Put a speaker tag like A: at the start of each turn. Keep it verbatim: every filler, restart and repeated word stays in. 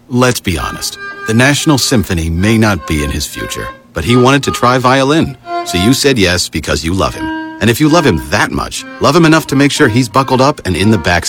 A: Let's be honest. The National Symphony may not be in his future, but he wanted to try violin. So you said yes because you love him. And if you love him that much, love him enough to make sure he's buckled up and in the back